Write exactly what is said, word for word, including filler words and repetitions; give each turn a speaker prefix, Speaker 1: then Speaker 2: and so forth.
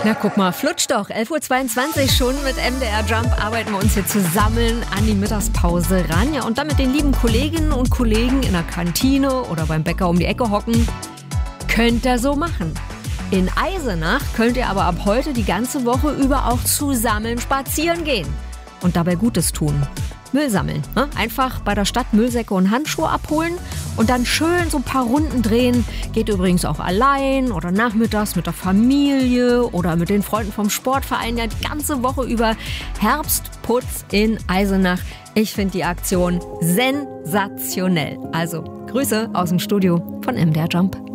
Speaker 1: Na guck mal, flutsch doch. elf Uhr zweiundzwanzig schon mit M D R Jump arbeiten wir uns hier zusammen an die Mittagspause ran. Ja, und dann mit den lieben Kolleginnen und Kollegen in der Kantine oder beim Bäcker um die Ecke hocken. Könnt ihr so machen. In Eisenach könnt ihr aber ab heute die ganze Woche über auch zusammen spazieren gehen und dabei Gutes tun. Müll sammeln. Ne? Einfach bei der Stadt Müllsäcke und Handschuhe abholen und dann schön so ein paar Runden drehen. Geht übrigens auch allein oder nachmittags mit der Familie oder mit den Freunden vom Sportverein. Ja, die ganze Woche über Herbstputz in Eisenach. Ich finde die Aktion sensationell. Also Grüße aus dem Studio von M D R Jump.